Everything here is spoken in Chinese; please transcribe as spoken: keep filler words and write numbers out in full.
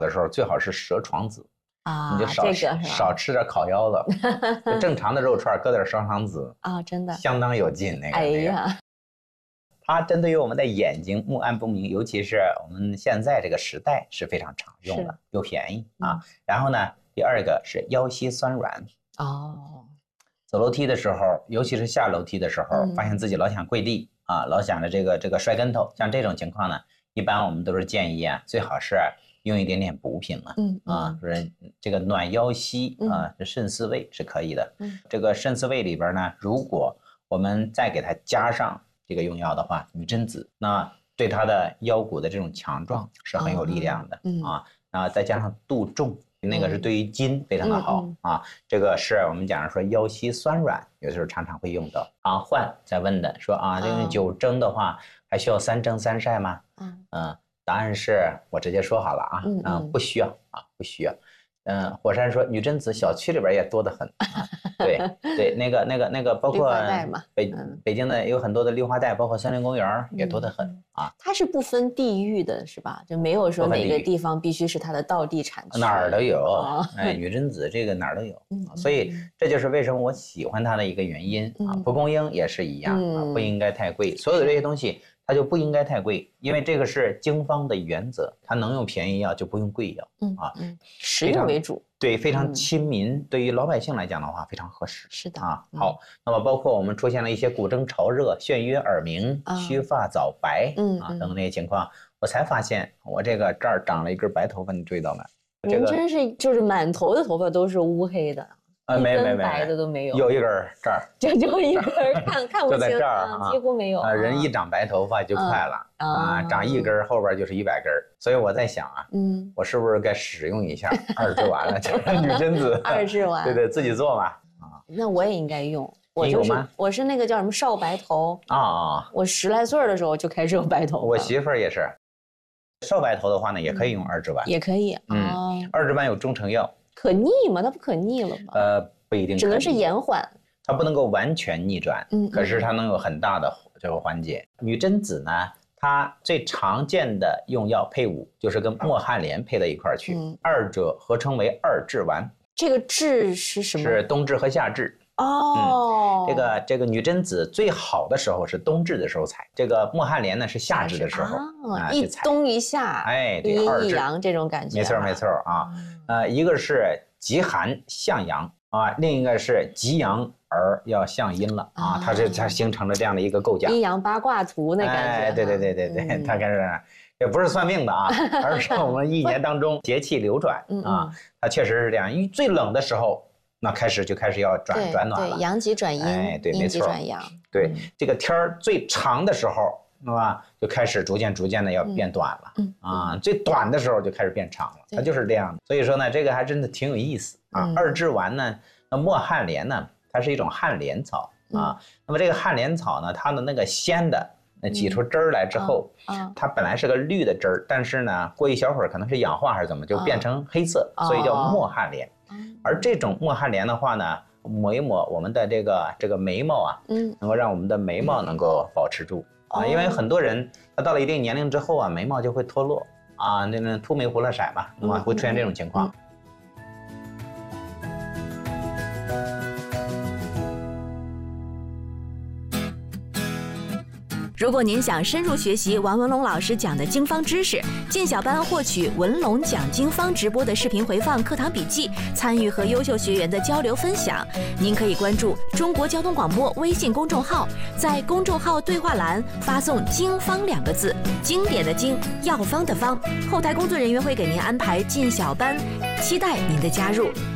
的时候最好是蛇床子啊， 你就少、 这个、 少吃点烤腰子，就正常的肉串搁点蛇床子啊，真的相当有劲那个。 哎呀。 那个它针对于我们的眼睛目暗不明，尤其是我们现在这个时代是非常常用的，又便宜啊。嗯、然后呢，第二个是腰膝酸软哦， 走楼梯的时候，尤其是下楼梯的时候，嗯、发现自己老想跪地啊，老想着这个这个摔跟头，像这种情况呢，一般我们都是建议啊，最好是用一点点补品了，嗯啊，就是这个暖腰膝啊，这肾四味是可以的。嗯，这个肾四味里边呢，如果我们再给它加上这个用药的话，女贞子，那对她的腰骨的这种强壮是很有力量的、嗯、啊。啊，再加上杜仲，那个是对于筋非常的好、嗯、啊。这个是我们讲说腰膝酸软，有的时候常常会用到。啊，患在问的说啊，这个九蒸的话，还需要三蒸三晒吗？嗯嗯，答案是我直接说好了啊，嗯、啊，不需要啊，不需要。嗯，火山说女贞子小区里边也多得很啊，对对，那个那个那个，包括北、嗯、北京的有很多的绿化带，包括森林公园也多得很、嗯、啊。 它是不分地域的，是吧？就没有说哪个地方必须是它的道地产区， 哪儿都有。哦、哎，女贞子这个哪儿都有、嗯，所以这就是为什么我喜欢它的一个原因啊。蒲公英也是一样、嗯、啊，不应该太贵，所有的这些东西。它就不应该太贵，因为这个是经方的原则，它能用便宜药就不用贵药，嗯啊， 嗯，实用为主， 对，非常亲民、嗯，对于老百姓来讲的话非常合适， 是的啊。好，那么包括我们出现了一些骨蒸潮热、眩晕耳鸣、须发早白，嗯啊等等那些情况，我才发现我这个这儿长了一根白头发，你注意到没？ 您、这个、真是就是满头的头发都是乌黑的。 啊，没没没， 白的都没有， 有一根这儿， 就就一根，看看不清， 就在这儿啊， 几乎没有。 啊，人一长白头发就快了啊，长一根后边就是一百根，所以我在想啊，嗯，我是不是该使用一下二制丸了？就是女贞子二制丸， 对对，自己做嘛啊。那我也应该用，我就是我是那个叫什么少白头啊啊，我十来岁的时候就开始有白头。 我媳妇儿也是，少白头的话呢，也可以用二制丸， 也可以， 嗯，二制丸有中成药。 可逆吗？它不可逆了吗？ 呃，不一定， 只能是延缓。 它不能够完全逆转，嗯，可是它能有很大的这个缓解。女贞子呢，它最常见的用药配伍就是跟墨旱莲配到一块儿去，嗯、二者合称为二制丸。 这个制是什么？ 是冬至和夏至。哦、嗯，这个这个女贞子最好的时候是冬至的时候采，这个墨旱莲呢是夏至的时候啊，一冬一夏， 哎，对， 一阴一阳这种感觉， 没错没错啊。呃，一个是极寒向阳啊，另一个是极阳而要向阴了啊，它是它形成了这样的一个构架， 阴阳八卦图那感觉。 哎，对对对对对，嗯、它跟是也不是算命的啊，而是我们一年当中节气流转啊，它确实是这样。因为最冷的时候。那开始就开始要转转暖了， 对，阳极转阴， 哎，对， 阴极转阳， 对，嗯、这个天儿最长的时候，是吧？就开始逐渐逐渐的要变短了，嗯啊，最短的时候就开始变长了，它就是这样的。所以说呢，这个还真的挺有意思啊。嗯、二制丸呢，那墨旱莲呢，它是一种旱莲草啊。嗯、那么这个旱莲草呢，它的那个鲜的。那挤出汁儿来之后，嗯嗯、它本来是个绿的汁儿，但是呢，过一小会儿可能是氧化还是怎么，就变成黑色，嗯、所以叫墨旱莲。嗯、而这种墨旱莲的话呢，抹一抹我们的这个这个眉毛啊，嗯，能够让我们的眉毛能够保持住、嗯、啊，因为很多人他到了一定年龄之后啊，眉毛就会脱落啊，那个秃眉胡了色嘛，那么会出现这种情况。嗯嗯如果您想深入学习王文龙老师讲的经方知识，进小班获取文龙讲经方直播的视频回放、课堂笔记，参与和优秀学员的交流分享，您可以关注中国交通广播微信公众号，在公众号对话栏发送经方两个字，经典的经，药方的方，后台工作人员会给您安排进小班，期待您的加入。